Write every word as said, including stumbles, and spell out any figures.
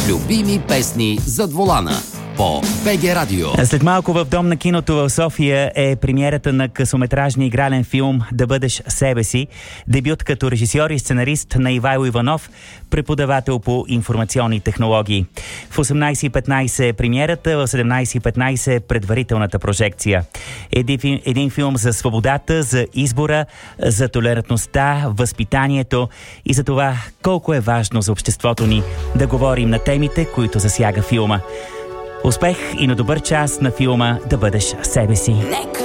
Любими песни зад волана по БГ Радио. След малко в Дом на киното в София е премиерата на късометражния игрален филм "Да бъдеш себе си", дебют като режисьор и сценарист на Ивайло Иванов, преподавател по информационни технологии. В осемнайсет и петнайсет е премиерата, в седемнайсет и петнайсет е предварителната прожекция. Един, един филм за свободата, за избора, за толерантността, възпитанието и за това колко е важно за обществото ни да говорим на темите, които засяга филма. Успех и на добър час на филма "Да бъдеш себе си".